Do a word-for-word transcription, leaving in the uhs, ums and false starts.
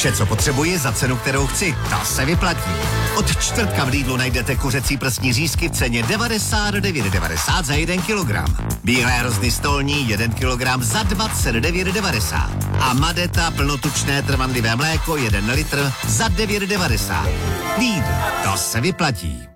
Vše, co potřebuji za cenu, kterou chci. To se vyplatí. Od čtvrtka v Lidlu najdete kuřecí prsní řízky v ceně devadesát devět devadesát za jeden kilogram. Bílé hrozny stolní jeden kilogram za dvacet devět devadesát. A Madeta plnotučné trvanlivé mléko jeden litr za devět devadesát. Lidl, to se vyplatí.